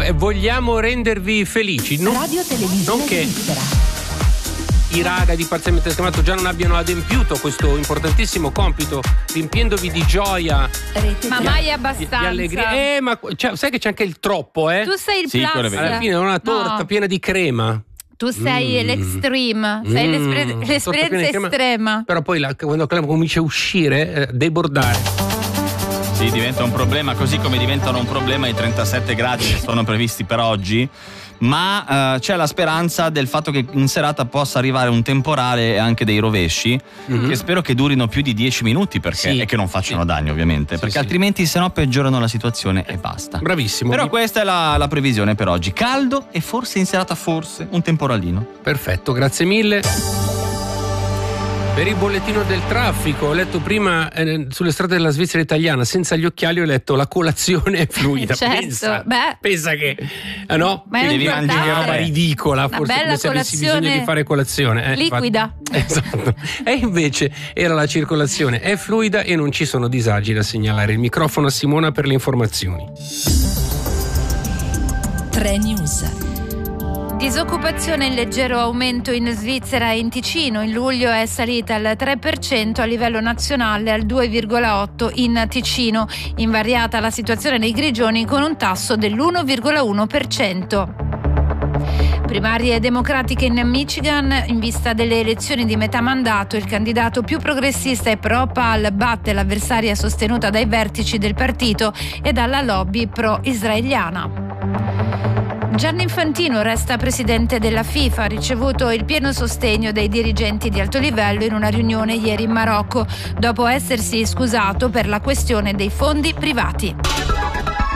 vogliamo rendervi felici. Radio Televisione Nonché Svizzera. i raga di Parzialmente Scamato già non abbiano adempiuto questo importantissimo compito, riempiendovi di gioia, Ma mai abbastanza. di allegria. Ma sai che c'è anche il troppo, Tu sei il Sì, plus. quello è vero. alla fine è una torta No. piena di crema. Tu sei l'extreme, sei l'esperienza Torta piena di crema. estrema. Però poi quando la crema comincia a uscire, debordare. Sì, diventa un problema, così come diventano un problema i 37 gradi che sono previsti per oggi. Ma c'è la speranza del fatto che in serata possa arrivare un temporale e anche dei rovesci, che spero che durino più di 10 minuti Sì. e che non facciano danni, ovviamente, Sì, perché sì. altrimenti se no peggiorano la situazione e basta. Bravissimo. Però questa è la previsione per oggi: caldo e forse in serata un temporalino. Perfetto, grazie mille. Per il bollettino del traffico ho letto prima sulle strade della Svizzera italiana, senza gli occhiali ho letto la colazione è fluida. Certo, pensa che no? Ma è Che devi importante. mangiare roba ridicola, Una forse bella come se avessi colazione bisogno di fare colazione. liquida. Esatto. E invece era la circolazione è fluida e non ci sono disagi da segnalare. Il microfono a Simona per le informazioni. 3 News. Disoccupazione in leggero aumento in Svizzera e in Ticino. In luglio è salita al 3% a livello nazionale, al 2,8% in Ticino. Invariata la situazione nei Grigioni con un tasso dell'1,1%. Primarie democratiche in Michigan. In vista delle elezioni di metà mandato, il candidato più progressista e pro-PAL batte l'avversaria sostenuta dai vertici del partito e dalla lobby pro-israeliana. Gianni Infantino resta presidente della FIFA, ha ricevuto il pieno sostegno dei dirigenti di alto livello in una riunione ieri in Marocco, dopo essersi scusato per la questione dei fondi privati.